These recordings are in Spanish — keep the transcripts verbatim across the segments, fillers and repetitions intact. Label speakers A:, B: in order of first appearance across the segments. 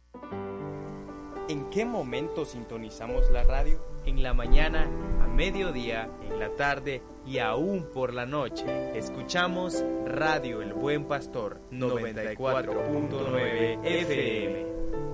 A: ¿En qué momento sintonizamos la radio? En la mañana, a mediodía, en la tarde y aún por la noche. Escuchamos Radio El Buen Pastor noventa y cuatro punto nueve F M.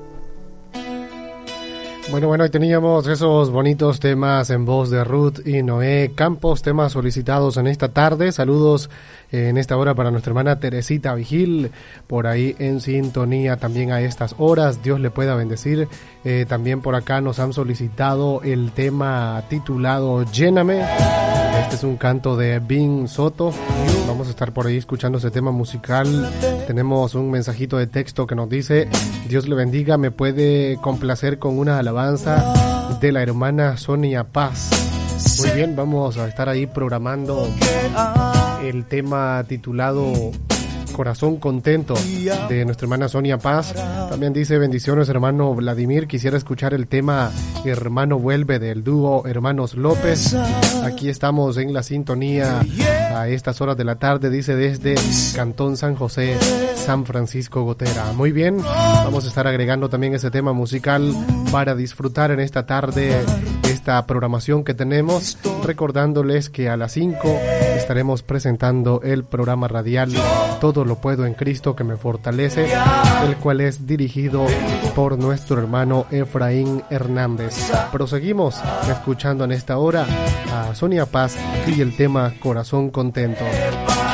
B: Bueno, bueno, y teníamos esos bonitos temas en voz de Ruth y Noé Campos, temas solicitados en esta tarde. Saludos eh, en esta hora para nuestra hermana Teresita Vigil, por ahí en sintonía también a estas horas. Dios le pueda bendecir. Eh, también por acá nos han solicitado el tema titulado Lléname. Este es un canto de Vin Soto. Vamos a estar por ahí escuchando ese tema musical. Tenemos un mensajito de texto que nos dice: Dios le bendiga, me puede complacer con una alabanza de la hermana Sonia Paz. Muy bien, vamos a estar ahí programando el tema titulado Corazón Contento de nuestra hermana Sonia Paz. También dice: bendiciones hermano Vladimir, quisiera escuchar el tema Hermano Vuelve del dúo Hermanos López. Aquí estamos en la sintonía a estas horas de la tarde, dice desde Cantón San José, San Francisco Gotera. Muy bien, vamos a estar agregando también ese tema musical para disfrutar en esta tarde esta programación que tenemos, recordándoles que a las cinco estaremos presentando el programa radial Todo lo puedo en Cristo que me fortalece, el cual es dirigido por nuestro hermano Efraín Hernández. Proseguimos escuchando en esta hora a Sonia Paz y el tema Corazón Contento.